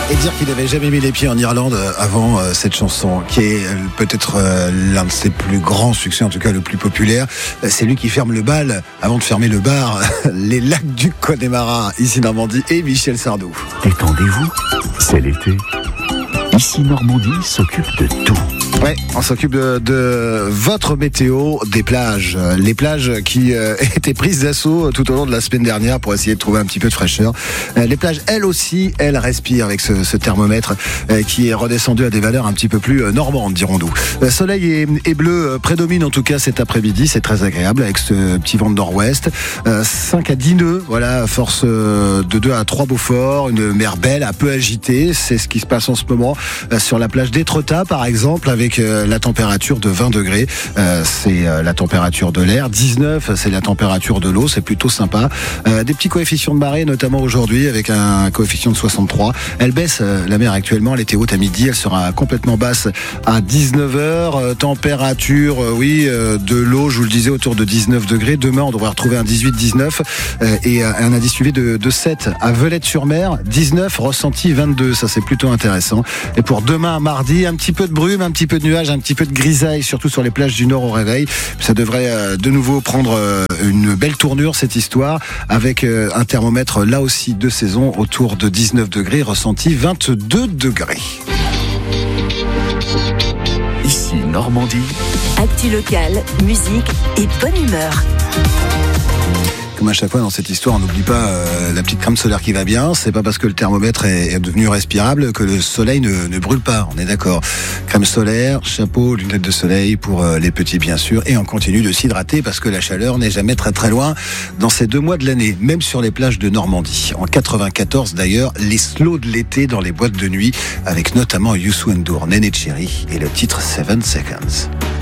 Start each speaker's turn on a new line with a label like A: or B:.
A: Et dire qu'il n'avait jamais mis les pieds en Irlande avant cette chanson, qui est peut-être l'un de ses plus grands succès, en tout cas le plus populaire. C'est lui qui ferme le bal avant de fermer le bar. Les lacs du Connemara, ici Normandie, et Michel Sardou.
B: Détendez-vous, c'est l'été. Ici Normandie s'occupe de tout.
A: Ouais, on s'occupe de votre météo des plages. Les plages qui étaient prises d'assaut tout au long de la semaine dernière pour essayer de trouver un petit peu de fraîcheur. Les plages, elles aussi, elles respirent avec ce thermomètre qui est redescendu à des valeurs un petit peu plus normandes, dirons-nous. Soleil et bleu prédominent en tout cas cet après-midi. C'est très agréable avec ce petit vent de nord-ouest. 5 à 10 nœuds, voilà, force de 2 à 3 Beaufort. Une mer belle, un peu agitée. C'est ce qui se passe en ce moment sur la plage d'Étretat, par exemple, avec la température de 20 degrés, c'est la température de l'air. 19, c'est la température de l'eau, c'est plutôt sympa. Des petits coefficients de marée, notamment aujourd'hui, avec un coefficient de 63. Elle baisse, la mer actuellement, elle était haute à midi, elle sera complètement basse à 19h. Température, de l'eau, je vous le disais, autour de 19 degrés. Demain, on devrait retrouver un 18-19 et un indice UV de 7 à Velette-sur-Mer, 19, ressenti 22. Ça, c'est plutôt intéressant. Et pour demain, mardi, un petit peu de brume, un petit peu de nuages, un petit peu de grisaille, surtout sur les plages du Nord au réveil. Ça devrait de nouveau prendre une belle tournure, cette histoire, avec un thermomètre là aussi de saison autour de 19 degrés, ressenti 22 degrés.
B: Ici Normandie.
C: Actu locale, musique et bonne humeur.
A: Comme à chaque fois dans cette histoire, on n'oublie pas la petite crème solaire qui va bien. C'est pas parce que le thermomètre est devenu respirable que le soleil ne brûle pas. On est d'accord. Crème solaire, chapeau, lunettes de soleil pour les petits bien sûr. Et on continue de s'hydrater parce que la chaleur n'est jamais très très loin dans ces 2 mois de l'année. Même sur les plages de Normandie. En 94 d'ailleurs, les slows de l'été dans les boîtes de nuit avec notamment Youssou N'Dour, Néné Chéri et le titre 7 Seconds.